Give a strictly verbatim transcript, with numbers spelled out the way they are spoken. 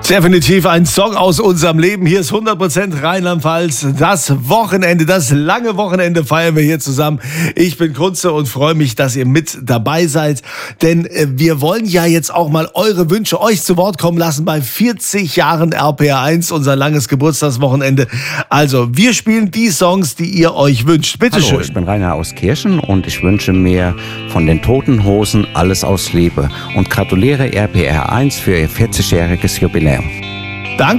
Definitiv ein Song aus unserem Leben. Hier ist hundert Prozent Rheinland-Pfalz. Das Wochenende, das lange Wochenende feiern wir hier zusammen. Ich bin Kunze und freue mich, dass ihr mit dabei seid. Denn äh, wir wollen ja jetzt auch mal eure Wünsche euch zu Wort kommen lassen bei vierzig Jahren R P R eins, unser langes Geburtstagswochenende. Also, wir spielen die Songs, die ihr euch wünscht. Bitte Hallo, schön. Ich bin Rainer aus Kirchen und ich wünsche mir von den Toten Hosen Alles aus Liebe und gratuliere R P R eins für ihr vierzigjähriges Jubiläum.